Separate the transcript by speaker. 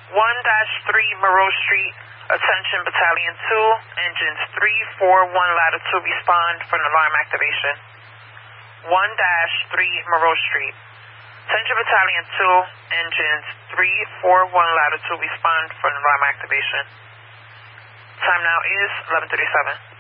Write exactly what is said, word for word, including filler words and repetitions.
Speaker 1: one dash three Moreau Street, attention Battalion two, engines three four one latitude respond for an alarm activation. one dash three Moreau Street, attention Battalion two, engines three four one latitude respond for an alarm activation. Time now is eleven thirty-seven.